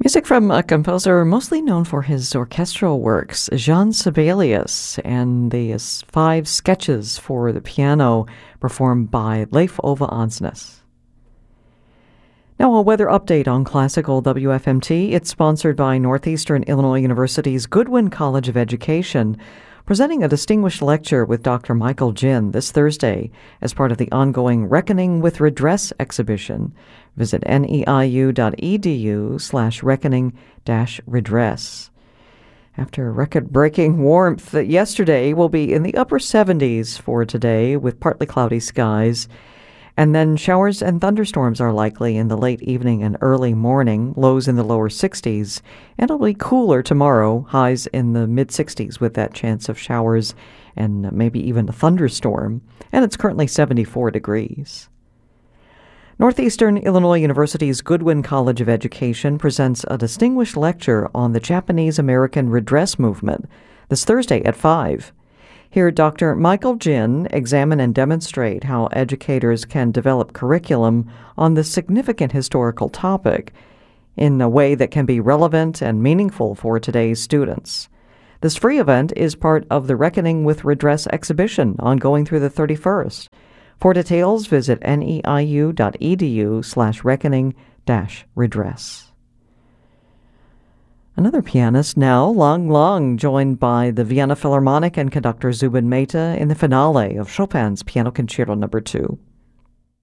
Music from a composer mostly known for his orchestral works, Jean Sibelius, and the 5 sketches for the piano performed by Leif Ove Ansnes. Now, a weather update on Classical WFMT. It's sponsored by Northeastern Illinois University's Goodwin College of Education, presenting a distinguished lecture with Dr. Michael Jin this Thursday as part of the ongoing Reckoning with Redress exhibition. Visit neiu.edu/reckoning-redress. After record-breaking warmth yesterday, we'll be in the upper 70s for today with partly cloudy skies. And then showers and thunderstorms are likely in the late evening and early morning, lows in the lower 60s. And it'll be cooler tomorrow, highs in the mid-60s with that chance of showers and maybe even a thunderstorm. And it's currently 74 degrees. Northeastern Illinois University's Goodwin College of Education presents a distinguished lecture on the Japanese-American redress movement this Thursday at 5. Here, Dr. Michael Jin examine and demonstrate how educators can develop curriculum on this significant historical topic in a way that can be relevant and meaningful for today's students. This free event is part of the Reckoning with Redress exhibition ongoing through the 31st. For details, visit neiu.edu/reckoning-redress. Another pianist now, Lang Lang, joined by the Vienna Philharmonic and conductor Zubin Mehta in the finale of Chopin's Piano Concerto No. 2.